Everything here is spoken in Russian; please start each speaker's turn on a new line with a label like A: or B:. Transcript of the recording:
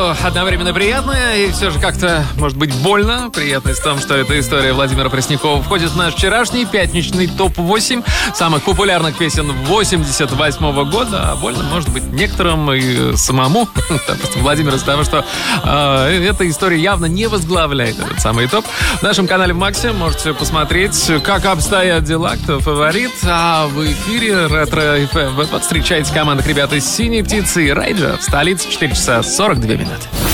A: что одновременно приятное и все же как-то, может быть, больно. Приятность в том, что эта история Владимира Преснякова входит в наш вчерашний пятничный топ-8 самых популярных песен 88-го года. А больно, может быть, некоторым и самому, допустим, Владимиру, из-за того, что эта история явно не возглавляет этот самый топ. В нашем канале в Максе можете посмотреть, как обстоят дела, кто фаворит. А в эфире Ретро FM вы подстречаете командных ребят из «Синей птицы» и Рейджа в столице 4 часа 42 минуты.